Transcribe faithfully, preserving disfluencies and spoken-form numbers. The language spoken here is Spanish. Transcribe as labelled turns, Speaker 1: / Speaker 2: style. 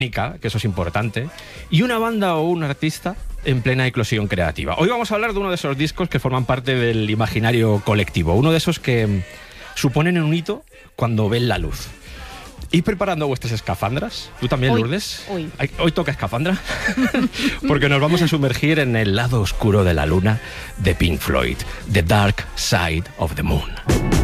Speaker 1: que eso es importante, y una banda o un artista en plena eclosión creativa. Hoy vamos a hablar de uno de esos discos que forman parte del imaginario colectivo, uno de esos que suponen un hito cuando ven la luz. ¿Ir preparando vuestras escafandras? ¿Tú también,
Speaker 2: Hoy,
Speaker 1: Lourdes?
Speaker 2: Hoy.
Speaker 1: ¿Hoy toca escafandra? Porque nos vamos a sumergir en el lado oscuro de la luna de Pink Floyd, The Dark Side of the Moon.